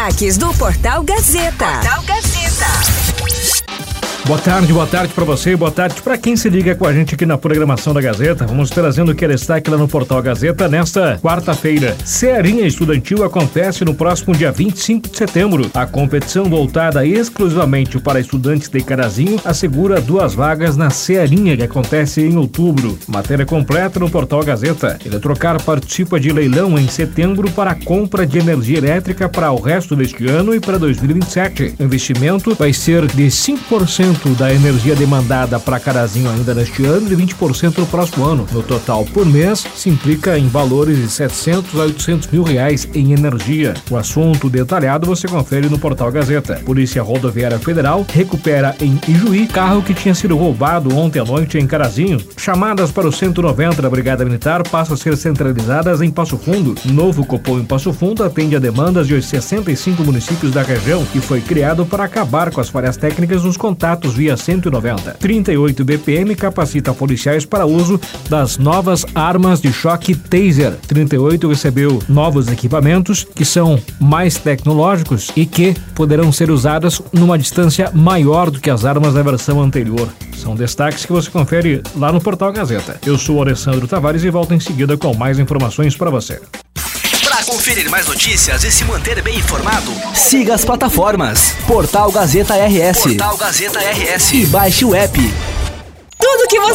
Destaques do Portal Gazeta. Portal Gazeta. Boa tarde para você, boa tarde para quem se liga com a gente aqui na programação da Gazeta. Vamos trazendo o que é destaque lá no Portal Gazeta nesta quarta-feira. Cearinha Estudantil acontece no próximo dia 25 de setembro. A competição voltada exclusivamente para estudantes de Carazinho assegura 2 vagas na Cearinha, que acontece em outubro. Matéria completa no Portal Gazeta. Eletrocar participa de leilão em setembro para a compra de energia elétrica para o resto deste ano e para 2027. O investimento vai ser de 5% da energia demandada para Carazinho ainda neste ano e 20% no próximo ano. No total, por mês, se implica em valores de 700 a 800 mil reais em energia. O assunto detalhado você confere no Portal Gazeta. Polícia Rodoviária Federal recupera em Ijuí carro que tinha sido roubado ontem à noite em Carazinho. Chamadas para o 190 da Brigada Militar passam a ser centralizadas em Passo Fundo. Novo Copom em Passo Fundo atende a demandas de 65 municípios da região e foi criado para acabar com as falhas técnicas nos contatos via 190. 38 BPM capacita policiais para uso das novas armas de choque Taser. 38 recebeu novos equipamentos que são mais tecnológicos e que poderão ser usadas numa distância maior do que as armas da versão anterior. São destaques que você confere lá no Portal Gazeta. Eu sou o Alessandro Tavares e volto em seguida com mais informações para você. Para conferir mais notícias e se manter bem informado, siga as plataformas Portal Gazeta RS. Portal Gazeta RS. E baixe o app. Tudo que você